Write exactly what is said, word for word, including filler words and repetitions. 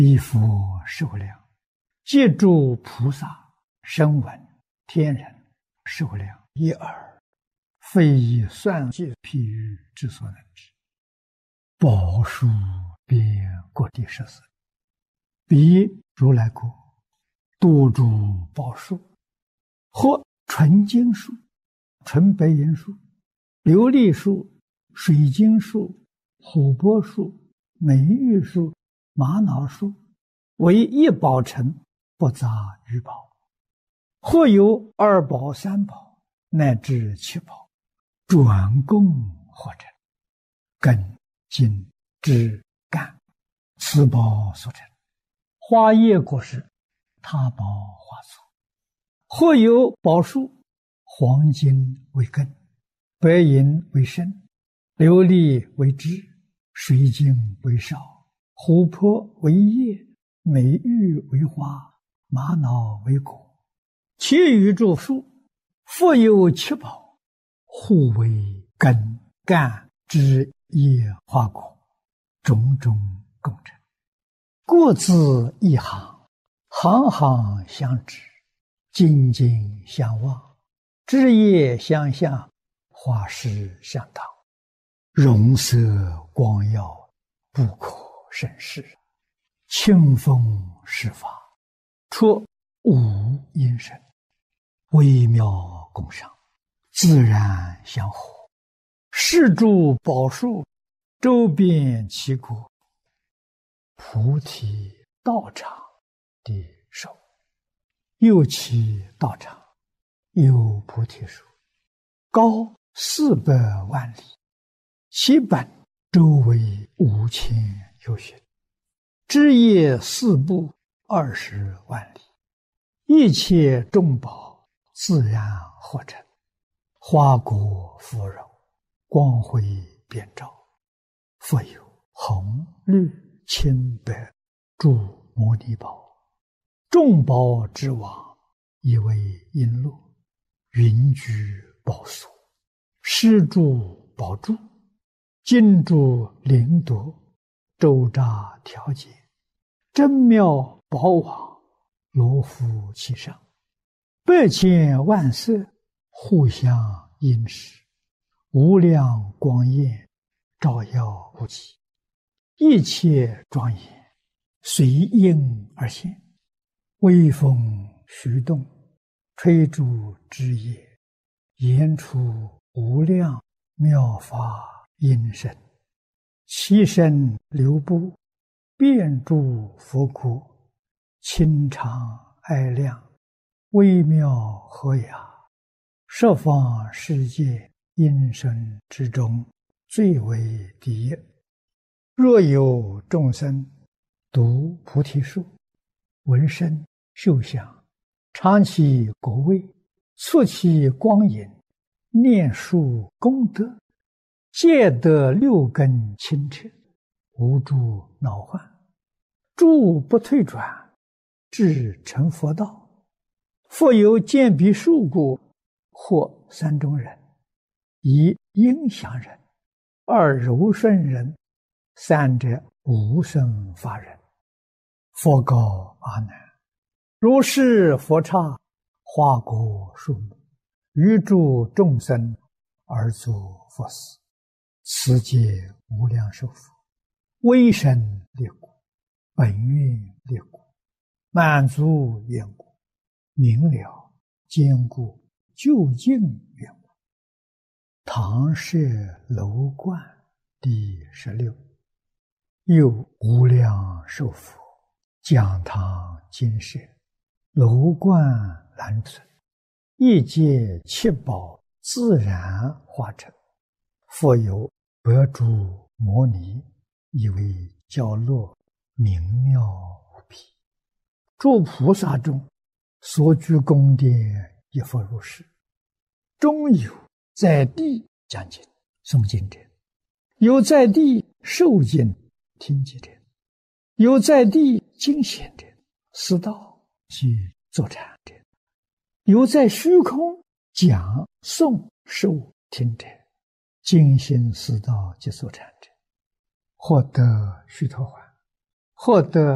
彼佛寿量，借诸菩萨、声闻、天人寿量一耳，非以算计譬喻之所能知。宝树遍各地十四，彼如来国，多诸宝树，或纯金树、纯白银树、琉璃树、水晶树、琥珀树、美玉树、玛瑙树，为一宝城，不杂于宝。或有二宝、三宝，乃至七宝，转供或成，根、茎、枝、干，此宝所成。花叶果实，他宝花簇。或有宝树，黄金为根，白银为身，琉璃为枝，水晶为少，琥珀为叶，美玉为花，玛瑙为果。其余诸树，复有七宝，互为根、干、枝、叶、花、果，种种共成。各自一行，行行相知，茎茎相望，枝叶相向，花实相当，容色光耀，不可胜视。清风施法，出无因声，微妙共赏，自然相合。是诸宝树，周遍其国，菩提道场的手，又其道场有菩提树，高四百万里，其本周围五千由旬，枝叶四部二十万里，一切众宝自然合成，花果芙蓉，光辉遍照，复有红、绿、青、白诸摩尼宝，众宝之王，以为璎珞，云居宝所，施诸宝柱，金珠灵夺，周匝调节，真妙宝网，罗浮其上，百千万色，互相映饰，无量光焰，照耀无极，一切庄严，随应而现，微风徐动，吹诸枝叶，言出无量妙法音声，其身流布，遍诸佛国，清常哀亮，微妙和雅，十方世界音声之中，最为第一。若有众生读菩提树，闻声嗅香，尝其果味，触其光影，念树功德，皆得六根清澈，无诸恼患，诸不退转，至成佛道。复有见彼树果，或三种人：一应祥人，二柔顺人，三者无生法人。佛告阿难：如是佛刹，花果树木，于诸众生而作佛事，此皆无量寿佛，威神力故，本愿力故，满足愿故，明了坚固究竟愿故。唐舍楼观第十六。又无量寿佛，讲堂金舍，楼观栏存，一界七宝自然化成，复有百诸摩尼，以为教乐，明妙无比。诸菩萨中，所居宫殿亦复如是。中有在地讲经诵经者，有在地受经听经者，有在地经显者，思道及坐禅者，有在虚空讲诵受听者，精心思道及坐禅者，获得须陀洹，获得